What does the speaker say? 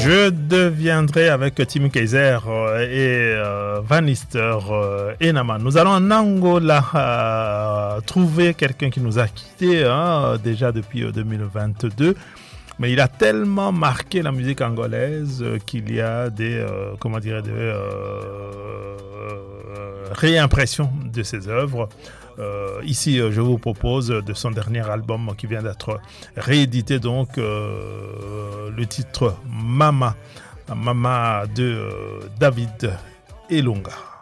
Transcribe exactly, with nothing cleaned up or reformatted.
Je deviendrai avec Tim Kaiser euh, et euh, Van Lister euh, et Naman. Nous allons en Angola euh, trouver quelqu'un qui nous a quittés hein, déjà depuis euh, deux mille vingt-deux. Mais il a tellement marqué la musique angolaise euh, qu'il y a des, euh, comment dire, des euh, euh, réimpressions de ses œuvres. Euh, ici, euh, je vous propose de son dernier album qui vient d'être réédité, donc euh, le titre Mama, Mama de euh, David Elonga.